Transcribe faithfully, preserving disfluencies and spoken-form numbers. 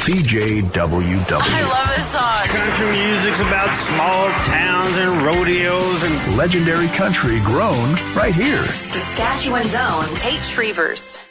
C J W W. I love this song. Country music's about small towns and rodeos and legendary country grown right here. Saskatchewan's own Tate Shrevers.